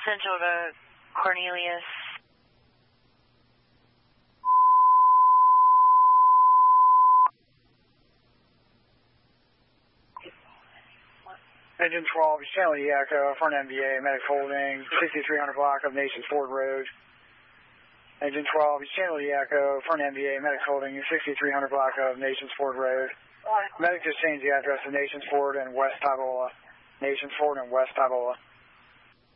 Central to Cornelius. Engine 12, Stanley Echo, front MVA, medic holding, 6300 block of Nations Ford Road. Engine 12, Stanley Echo, front MVA, medic holding, 6300 block of Nations Ford Road. Medic just changed the address to Nations Ford and West Tybola. Nations Ford and West Tybola.